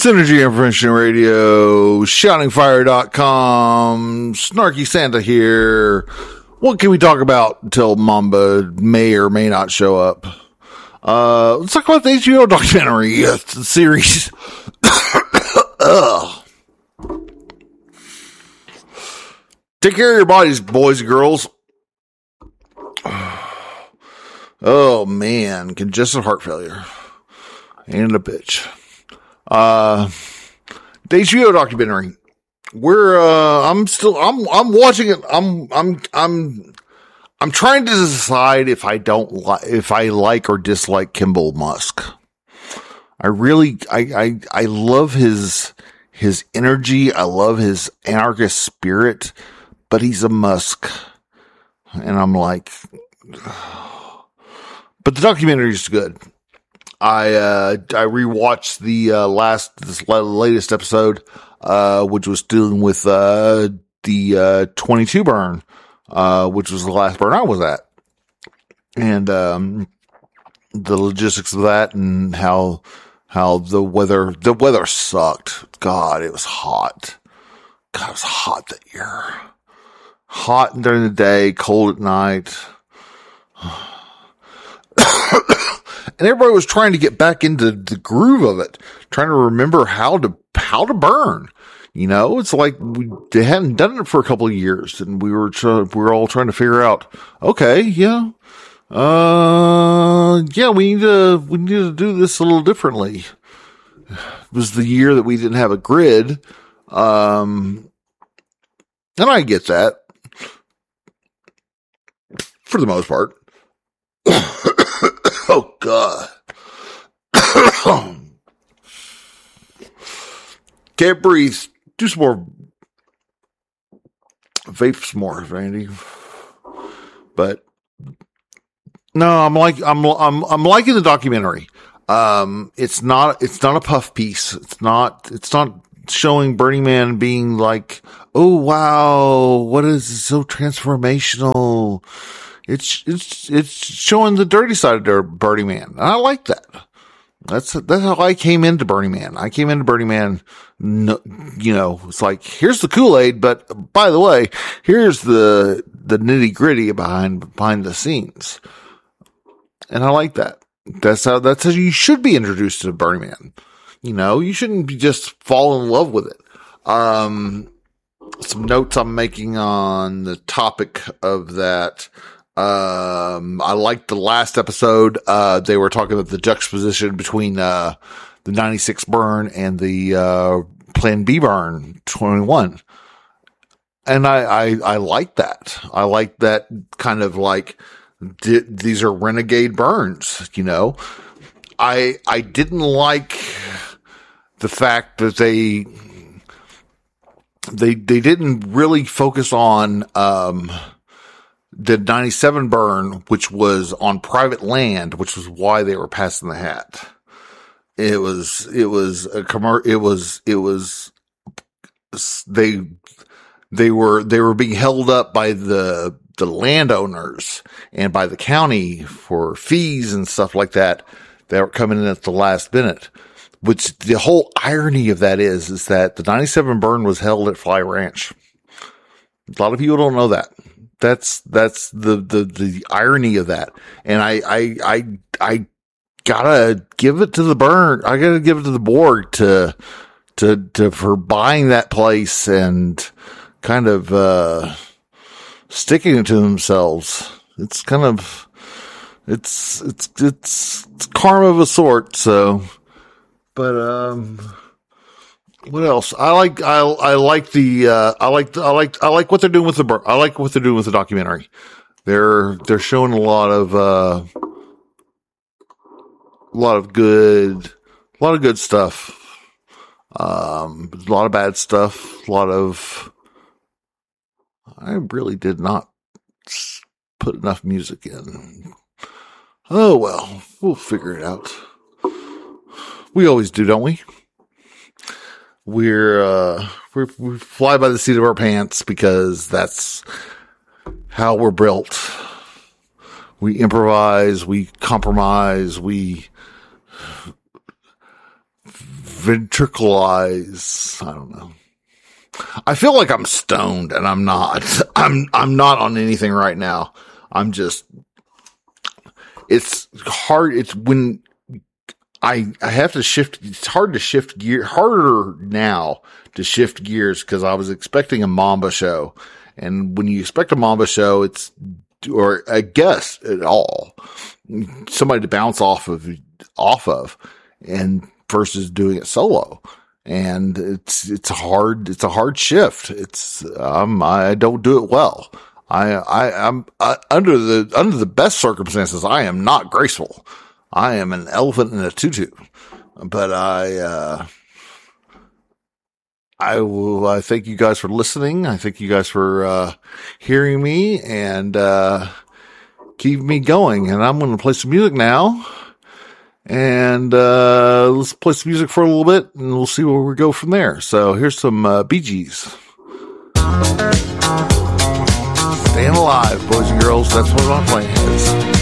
Synergy Information Radio, ShoutingFire.com, Snarky Santa here. What can we talk about until Mamba may or may not show up? Let's talk about the HBO documentary series. Take care of your bodies, boys and girls. Oh man, congestive heart failure. And a bitch. The HBO documentary. I'm watching it. I'm trying to decide if I like or dislike Kimball Musk. I love his energy. I love his anarchist spirit, but he's a Musk. And I'm like, but the documentary is good. I rewatched the latest episode, which was dealing with, the 22 burn, which was the last burn I was at. And, the logistics of that and how the weather sucked. God, it was hot. God, it was hot that year. Hot during the day, cold at night. And everybody was trying to get back into the groove of it, trying to remember how to burn. You know, it's like they hadn't done it for a couple of years, and we were all trying to figure out. Okay, yeah, we need to do this a little differently. It was the year that we didn't have a grid, and I get that for the most part. Oh, God. Can't breathe. Do some more. Vape some more, Randy. But no, I'm liking the documentary. It's not a puff piece. It's not showing Burning Man being like, oh wow, what is this so transformational? It's showing the dirty side of Burning Man. And I like that. That's how I came into Burning Man. I came into Burning Man, it's like, here's the Kool-Aid, but by the way, here's the nitty gritty behind the scenes. And I like that. That's how you should be introduced to Burning Man. You shouldn't be just fall in love with it. Some notes I'm making on the topic of that. I liked the last episode. They were talking about the juxtaposition between, the 96 burn and the, Plan B burn 21. And I like that. I like that kind of like, these are renegade burns, I didn't like the fact that they didn't really focus on, the 97 burn, which was on private land, which was why they were passing the hat. They were being held up by the landowners and by the county for fees and stuff like that were coming in at the last minute. Which the whole irony of that is that the 97 burn was held at Fly Ranch. A lot of people don't know that. That's the irony of that. And I gotta give it to the burn. I gotta give it to the board for buying that place and kind of, sticking it to themselves. It's kind of, it's karma of a sort. So, but, what else? I like what they're doing with I like what they're doing with the documentary. They're showing a lot of good stuff. A lot of bad stuff. I really did not put enough music in. Oh well, we'll figure it out. We always do, don't we? We fly by the seat of our pants because that's how we're built. We improvise, we compromise, we ventriculize. I don't know. I feel like I'm stoned and I'm not. I'm not on anything right now. I'm just, it's hard. It's when I have to shift. It's hard to shift gear, harder now to shift gears because I was expecting a Mamba show. And when you expect a Mamba show, or a guest at all, somebody to bounce off of, and versus doing it solo. And it's a hard shift. I don't do it well. I'm under the best circumstances, I am not graceful. I am an elephant in a tutu, but I thank you guys for listening. I thank you guys for, hearing me and, keep me going. And I'm going to play some music now. And let's play some music for a little bit, and we'll see where we go from there. So here's some Bee Gees. Staying alive, boys and girls. That's what my plan is.